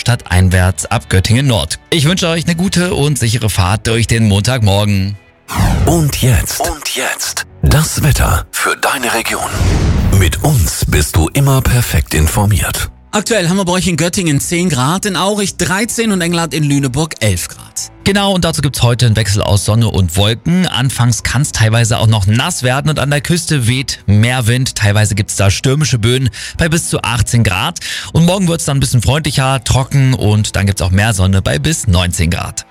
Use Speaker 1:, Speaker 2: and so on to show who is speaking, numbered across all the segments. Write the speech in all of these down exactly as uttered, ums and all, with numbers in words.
Speaker 1: stadteinwärts ab Göttingen Nord. Ich wünsche euch eine gute und sichere Fahrt durch den Montagmorgen.
Speaker 2: Und jetzt, und jetzt, das Wetter für deine Region. Mit uns bist du immer perfekt informiert.
Speaker 3: Aktuell haben wir bei euch in Göttingen zehn Grad, in Aurich dreizehn und Engelhardt in Lüneburg elf Grad.
Speaker 1: Genau, und dazu gibt's heute einen Wechsel aus Sonne und Wolken. Anfangs kann's teilweise auch noch nass werden und an der Küste weht mehr Wind. Teilweise gibt's da stürmische Böen bei bis zu achtzehn Grad. Und morgen wird's dann ein bisschen freundlicher, trocken und dann gibt's auch mehr Sonne bei bis neunzehn Grad.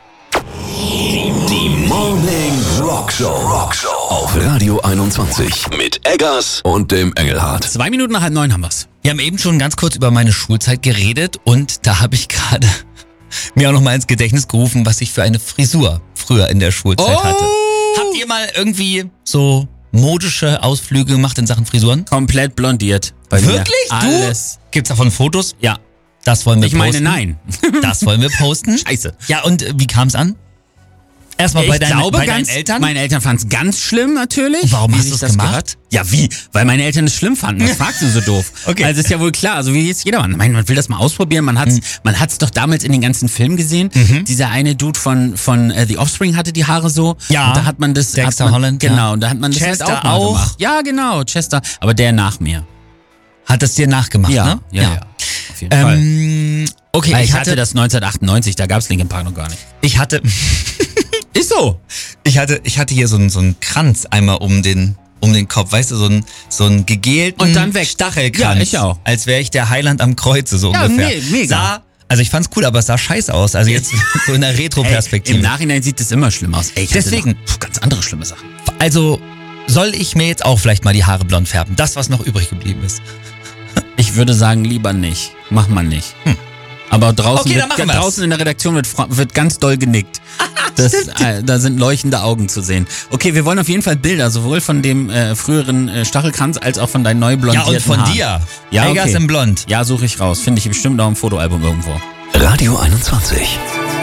Speaker 2: Die Morning Rock Show. Rock Show auf Radio einundzwanzig mit Eggers und dem Engelhardt.
Speaker 3: Zwei Minuten nach halb neun haben wir's.
Speaker 1: Wir haben eben schon ganz kurz über meine Schulzeit geredet und da habe ich gerade mir auch noch mal ins Gedächtnis gerufen, was ich für eine Frisur früher in der Schulzeit
Speaker 3: Oh.
Speaker 1: hatte. Habt ihr mal irgendwie so modische Ausflüge gemacht in Sachen Frisuren?
Speaker 3: Komplett blondiert. Bei mir.
Speaker 1: Wirklich? Du?
Speaker 3: Alles.
Speaker 1: Gibt's davon Fotos?
Speaker 3: Ja.
Speaker 1: Das wollen wir
Speaker 3: Ich
Speaker 1: posten.
Speaker 3: meine, nein.
Speaker 1: Das wollen wir posten.
Speaker 3: Scheiße.
Speaker 1: Ja, und äh, wie kam's an? Erstmal bei,
Speaker 3: Ich
Speaker 1: deinen,
Speaker 3: glaube,
Speaker 1: bei
Speaker 3: ganz,
Speaker 1: deinen Eltern?
Speaker 3: Meine Eltern fanden es ganz schlimm natürlich.
Speaker 1: Warum
Speaker 3: wie
Speaker 1: hast
Speaker 3: sich
Speaker 1: du's
Speaker 3: das
Speaker 1: gemacht?
Speaker 3: gehört. Ja, wie? Weil meine Eltern es schlimm fanden. Das fragst du so doof.
Speaker 1: Okay.
Speaker 3: Also ist ja wohl klar. Also wie jetzt jedermann. Ich meine, man will das mal ausprobieren. Man hat's,
Speaker 1: Mhm.
Speaker 3: man hat's doch damals in den ganzen Filmen gesehen.
Speaker 1: Mhm.
Speaker 3: Dieser eine Dude von von äh, The Offspring hatte die Haare so.
Speaker 1: Ja.
Speaker 3: Und da hat man das.
Speaker 1: Dexter
Speaker 3: hat man,
Speaker 1: Holland,
Speaker 3: Genau.
Speaker 1: ja.
Speaker 3: Und da hat man das
Speaker 1: Chester
Speaker 3: halt auch, mal
Speaker 1: auch.
Speaker 3: gemacht. Ja, genau. Chester. Aber der nach mir.
Speaker 1: Hat es dir nachgemacht,
Speaker 3: Ja.
Speaker 1: ne?
Speaker 3: Ja. ja. Auf jeden Fall.
Speaker 1: Ähm, okay,
Speaker 3: Weil
Speaker 1: ich
Speaker 3: ich
Speaker 1: hatte,
Speaker 3: hatte das neunzehnhundertachtundneunzig. Da gab's Linkin Park noch gar nicht.
Speaker 1: ich hatte,
Speaker 3: Ist so.
Speaker 1: ich hatte, ich hatte hier so einen, so einen Kranz einmal um den, um den Kopf, weißt du, so einen, so einen gegelten
Speaker 3: Und dann weg.
Speaker 1: Stachelkranz.
Speaker 3: Ja, ich auch.
Speaker 1: Als wäre ich der Heiland am Kreuze, so
Speaker 3: Ja,
Speaker 1: ungefähr.
Speaker 3: me- mega.
Speaker 1: Sah, also ich fand's cool, aber es sah scheiße aus. Also jetzt so in der
Speaker 3: Ey,
Speaker 1: Retro-Perspektive.
Speaker 3: Im Nachhinein sieht es immer schlimm aus. Ey, ich hatte
Speaker 1: Deswegen.
Speaker 3: noch, pf, ganz andere schlimme Sachen.
Speaker 1: Also soll ich mir jetzt auch vielleicht mal die Haare blond färben? Das, was noch übrig geblieben ist.
Speaker 3: Ich würde sagen, lieber nicht. Mach mal nicht. Hm. Aber draußen,
Speaker 1: Okay, dann
Speaker 3: wird,
Speaker 1: machen wir's.
Speaker 3: draußen in der Redaktion wird, fra- wird ganz doll genickt. Das, äh, da sind leuchtende Augen zu sehen. Okay, wir wollen auf jeden Fall Bilder, sowohl von dem äh, früheren äh, Stachelkranz als auch von deinen neu
Speaker 1: Ja,
Speaker 3: blondierten
Speaker 1: und von
Speaker 3: Haaren.
Speaker 1: dir.
Speaker 3: Ja,
Speaker 1: Eggers
Speaker 3: okay.
Speaker 1: in Blond.
Speaker 3: Ja, suche ich raus. Finde ich bestimmt auch im Fotoalbum irgendwo.
Speaker 2: Radio einundzwanzig.